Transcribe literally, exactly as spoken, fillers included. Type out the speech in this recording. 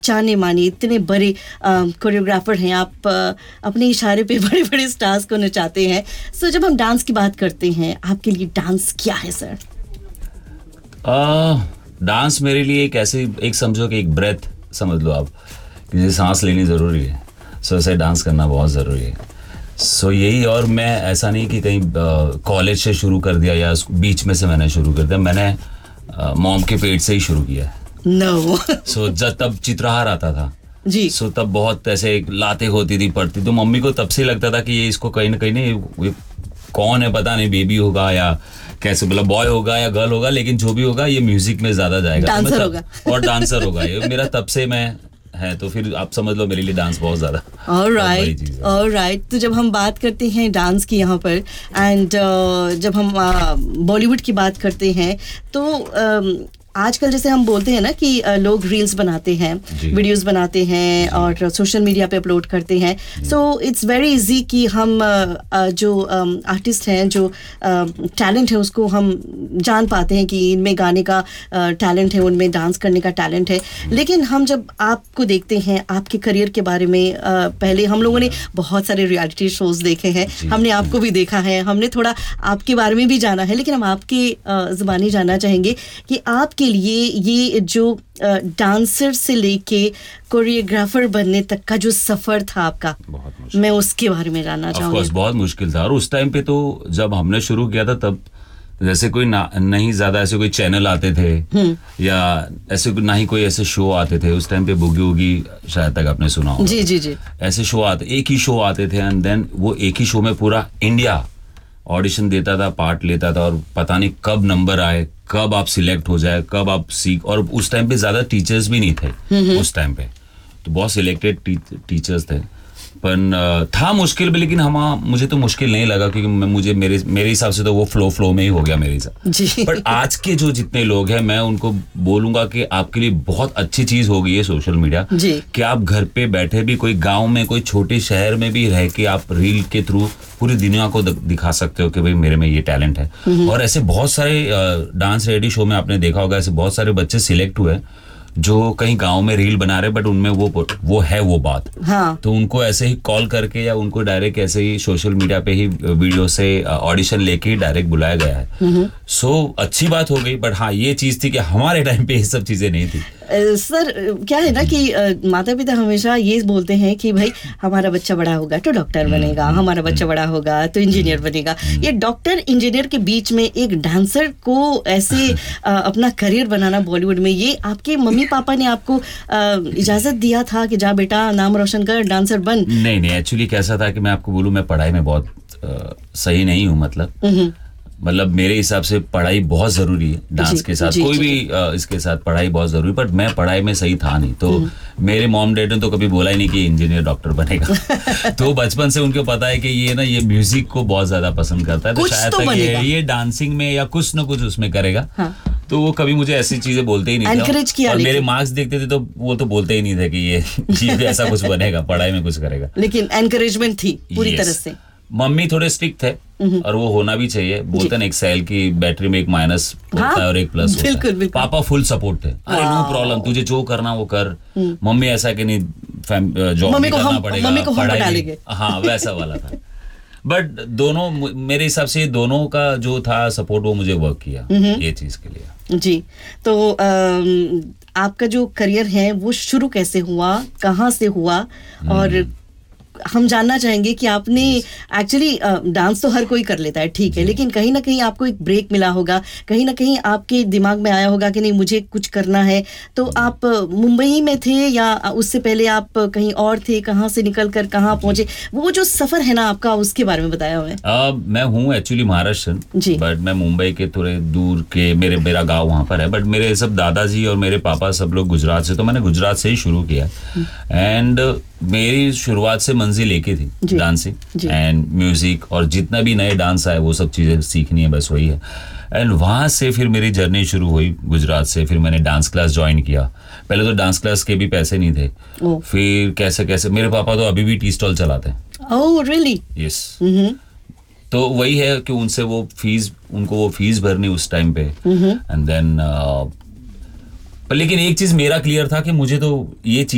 जाने माने इतने बड़े कोरियोग्राफर हैं आप, आ, अपने इशारे पे बड़े बड़े स्टार्स को नचाते हैं. सो so, जब हम डांस की बात करते हैं, आपके लिए डांस क्या है सर? डांस मेरे लिए एक ऐसे, एक समझो कि एक ब्रेथ समझ लो आप, जैसे सांस लेनी ज़रूरी है, सो ऐसे डांस करना बहुत ज़रूरी है. सो so, यही. और मैं ऐसा नहीं कि कहीं कॉलेज से शुरू कर दिया या बीच में से मैंने शुरू कर दिया. मैंने मॉम के पेट से ही शुरू किया. नो. सो जब तब चित्रहार आता था जी. सो so, तब बहुत ऐसे लाते होती थी, पढ़ती, तो मम्मी को तब से लगता था कि ये इसको कहीं ना कहीं नहीं, ये कौन है पता नहीं, बेबी होगा या कैसे, मतलब बॉय होगा या गर्ल होगा, लेकिन जो भी होगा ये म्यूजिक में ज्यादा जाएगा, डांसर तो होगा. और डांसर होगा. ये मेरा तब से मैं है, तो फिर आप समझ लो मेरे लिए डांस बहुत ज्यादा. Alright alright. तो जब हम बात करते हैं डांस की यहाँ पर, एंड uh, जब हम बॉलीवुड uh, की बात करते हैं, तो uh, आजकल जैसे हम बोलते हैं ना कि लोग रील्स बनाते हैं, वीडियोस बनाते हैं और सोशल मीडिया पे अपलोड करते हैं. सो इट्स वेरी इजी कि हम जो आर्टिस्ट हैं, जो टैलेंट है, उसको हम जान पाते हैं कि इनमें गाने का टैलेंट है, उनमें डांस करने का टैलेंट है. लेकिन हम जब आपको देखते हैं, आपके करियर के बारे में, पहले हम लोगों ने बहुत सारे रियलिटी शोज देखे हैं, हमने आपको भी देखा है, हमने थोड़ा आपके बारे में भी जाना है, लेकिन हम आपके ज़बानी जानना चाहेंगे कि आप के लिए ये जो डांसर से लेके कोरियोग्राफर बनने तक का जो सफर था आपका, मैं उसके बारे में जानना चाहूंगी. ऑफ कोर्स बहुत मुश्किल था. और उस टाइम पे तो जब हमने शुरू किया था, तब जैसे कोई ना, नहीं ज्यादा ऐसे कोई चैनल आते थे या ऐसे ना ही कोई ऐसे शो आते थे. उस टाइम पे बुगी वुगी शायद तक आपने सुना होगा. जी जी जी. ऐसे शो आते, एक ही शो आते थे, एंड देन वो एक ही शो में पूरा इंडिया ऑडिशन देता था, पार्ट लेता था, और पता नहीं कब नंबर आए, कब आप सिलेक्ट हो जाए, कब आप सीख. और उस टाइम पे ज्यादा टीचर्स भी नहीं थे उस टाइम पे, तो बहुत सिलेक्टेड टी, टीचर्स थे. पर था मुश्किल भी, लेकिन हम मुझे तो मुश्किल नहीं लगा, क्योंकि मुझे मेरे मेरे हिसाब से तो वो फ्लो फ्लो में ही हो गया मेरे हिसाब. पर आज के जो जितने लोग हैं, मैं उनको बोलूंगा कि आपके लिए बहुत अच्छी चीज हो गई है सोशल मीडिया, कि आप घर पे बैठे भी, कोई गांव में, कोई छोटे शहर में भी रह के आप रील के थ्रू पूरी दुनिया को दिखा सकते हो कि भाई मेरे में ये टैलेंट है. और ऐसे बहुत सारे डांस रियलिटी शो में आपने देखा होगा, ऐसे बहुत सारे बच्चे सिलेक्ट हुए जो कहीं गांव में रील बना रहे, बट उनमें वो वो है वो बात. हाँ. तो उनको ऐसे ही कॉल करके या उनको डायरेक्ट ऐसे ही सोशल मीडिया पे ही वीडियो से ऑडिशन लेके डायरेक्ट बुलाया गया है. सो so, अच्छी बात हो गई. बट हाँ, ये चीज थी कि हमारे टाइम पे ये सब चीजें नहीं थी. सर क्या है ना कि माता पिता हमेशा ये बोलते हैं कि भाई हमारा बच्चा बड़ा होगा तो डॉक्टर बनेगा, हमारा बच्चा बड़ा होगा तो इंजीनियर बनेगा. ये डॉक्टर इंजीनियर के बीच में एक डांसर को ऐसे अपना करियर बनाना बॉलीवुड में, ये आपके मम्मी पापा ने आपको इजाजत दिया था कि जा बेटा नाम रोशन कर, डांसर बन? नहीं नहीं, एक्चुअली कैसा था कि मैं आपको बोलूं, मैं पढ़ाई में बहुत आ, सही नहीं हूँ. मतलब मतलब मेरे हिसाब से पढ़ाई बहुत जरूरी है डांस के साथ, कोई भी आ, इसके साथ पढ़ाई बहुत जरूरी. बट मैं पढ़ाई में सही था नहीं, तो मेरे मॉम डैड ने तो कभी बोला ही नहीं कि इंजीनियर डॉक्टर बनेगा. तो बचपन से उनको पता है कि ये ना, ये म्यूजिक को बहुत ज्यादा पसंद करता है, तो शायद तक ये, ये डांसिंग में या कुछ न कुछ उसमें करेगा. हाँ. तो वो कभी मुझे ऐसी चीजें बोलते ही नहीं थे. और मेरे मार्क्स देखते थे तो वो तो बोलते ही नहीं थे कि ये ये ऐसा कुछ बनेगा, पढ़ाई में कुछ करेगा. लेकिन एनकरेजमेंट थी पूरी तरह से. मम्मी थोड़े स्ट्रिक्ट थे, और वो होना भी चाहिए. बोलते ना एक सेल की बैटरी में एक माइनस होता है और एक प्लस होता है. पापा फुल सपोर्ट थे, अरे नो प्रॉब्लम, तुझे जो करना वो कर. मम्मी ऐसा कि नहीं जॉब नहीं करना पड़ेगा, पढ़ाई. हाँ, वैसा वाला था. बट दोनों, मेरे हिसाब से दोनों का जो था सपोर्ट, वो मुझे वर्क किया ये चीज के लिए. जी. तो आपका जो करियर है वो शुरू कैसे हुआ, कहाँ से हुआ? और हम जानना चाहेंगे कि आपने एक्चुअली डांस तो हर कोई कर लेता है, ठीक है, लेकिन कहीं ना कहीं आपको एक ब्रेक मिला होगा, कहीं ना कहीं आपके दिमाग में आया होगा कि नहीं मुझे कुछ करना है. तो आप मुंबई में थे या उससे पहले आप कहीं और थे? कहाँ से निकल कर कहाँ पहुंचे? वो जो सफर है ना आपका, उसके बारे में बताया हमें. uh, मैं हूँ एक्चुअली महाराष्ट्र, बट मैं मुंबई के थोड़े दूर के, मेरे मेरा गाँव वहाँ पर है. बट मेरे सब दादाजी और मेरे पापा सब लोग गुजरात से, तो मैंने गुजरात से ही शुरू किया. एंड मेरी शुरुआत से मंजिल एक ही थी, डांसिंग एंड म्यूजिक, और जितना भी नए डांस आए वो सब चीजें सीखनी है, बस वही है. एंड वहां से फिर मेरी जर्नी शुरू हुई गुजरात से. फिर मैंने डांस क्लास ज्वाइन किया. पहले तो डांस क्लास के भी पैसे नहीं थे. फिर कैसे कैसे, मेरे पापा तो अभी भी टी स्टॉल चलाते हैं. Oh really? यस. तो वही है कि उनसे वो फीस, उनको वो फीस भरनी उस टाइम पे. एंड देन, पर लेकिन एक चीज मेरा क्लियर था कि मुझे तो ये चीज